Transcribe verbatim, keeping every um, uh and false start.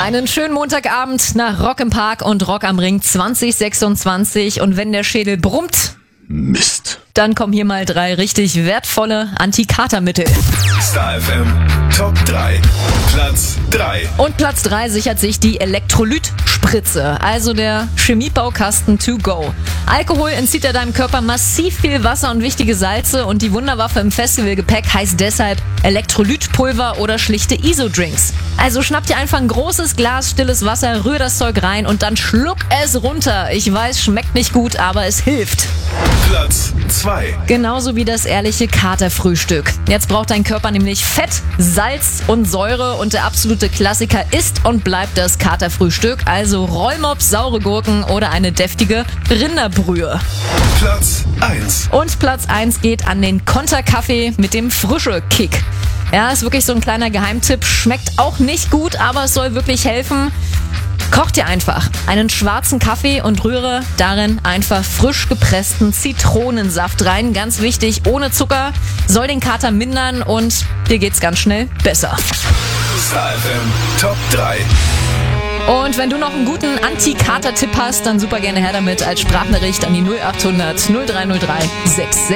Einen schönen Montagabend nach Rock im Park und Rock am Ring zwanzig sechsundzwanzig. Und wenn der Schädel brummt, Mist, dann kommen hier mal drei richtig wertvolle Antikatermittel. Star F M Top drei. Platz drei. Und Platz drei sichert sich die Elektrolytspritze, also der Chemiebaukasten to go. Alkohol entzieht ja deinem Körper massiv viel Wasser und wichtige Salze und die Wunderwaffe im Festivalgepäck heißt deshalb Elektrolytpulver oder schlichte Isodrinks. Also schnapp dir einfach ein großes Glas stilles Wasser, rühr das Zeug rein und dann schluck es runter. Ich weiß, schmeckt nicht gut, aber es hilft. Platz zwei. Genauso wie das ehrliche Katerfrühstück. Jetzt braucht dein Körper nämlich Fett, Salz und Säure und der absolute Klassiker ist und bleibt das Katerfrühstück, also Rollmops, saure Gurken oder eine deftige Rinderbrühe. Platz eins. Und Platz eins geht an den Konterkaffee mit dem Frische-Kick. Ja, ist wirklich so ein kleiner Geheimtipp, schmeckt auch nicht gut, aber es soll wirklich helfen. Koch dir einfach einen schwarzen Kaffee und rühre darin einfach frisch gepressten Zitronensaft rein. Ganz wichtig, ohne Zucker, soll den Kater mindern und dir geht's ganz schnell besser. Star F M Top drei. Und wenn du noch einen guten Anti-Kater-Tipp hast, dann super gerne her damit als Sprachnachricht an die null acht hundert null drei null drei sechs sechs.